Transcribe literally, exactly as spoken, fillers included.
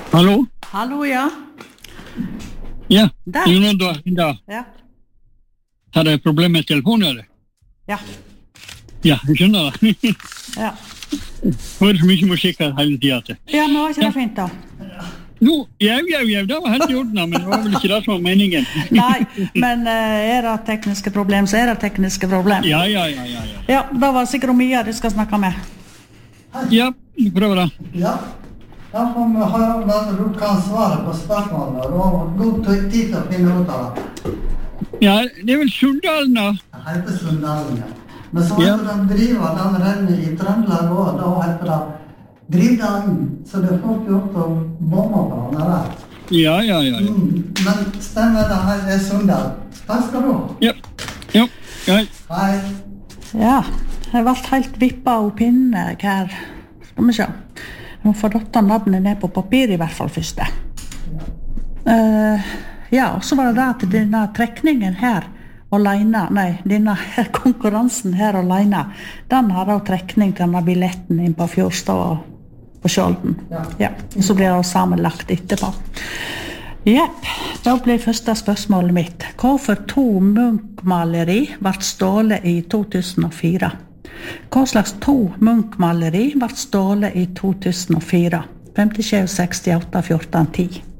Hallo? Hallo, ja. Ja, Der. det er noen da, da. Ja. Har jeg problem med telefonen, eller? Ja. Ja, jeg skjønner det. Ja. Hører så mye musikk her hele tiden til. Ja, men var ikke det fint da? Nå, jau, jau, jau, det var helt i orden, men det var vel ikke det som var meningen. Nei, men uh, er det tekniske problem, så er det tekniske problem. Ja, ja, ja, ja. Ja, Ja, da var det sikkert Mia du skal snakke med. ja vi prøver det. Ja, da får vi høre om du kan svare på spørsmålene. Du har god tid til å finne ut av det. Ja, det er vel Sunndalen da. Det heter Sunndalen, ja. Men så Ja. heter den driver, den renner i Trøndelag også, da heter det Drivdalen, så det får gjort å bombe på den der. Ja, ja, ja. Ja, Mm, men stemmer det her er Sunndal. Takk skal du ha. ja. ja. ja. Hei. Ja, jeg ble helt vippet av pinne her. Skal vi se. Jeg må få rotta navnet ned på papir i hvert fall først. Uh, ja, og så var det det at denne trekningen her alene, nei, denne her konkurransen her alene, den har da trekning til denne billetten inn på Fjordstad og på Skjolden. Ja. Ja, og så blir det sammenlagt etterpå. Jepp, da blir første spørsmålet mitt. Hvorfor to Munch-maleri ble stålet i to tusen og fire? Hva slags to Munch-maleri ble stålet i to tusen og fire? fem sju seks åtte fjorten ti.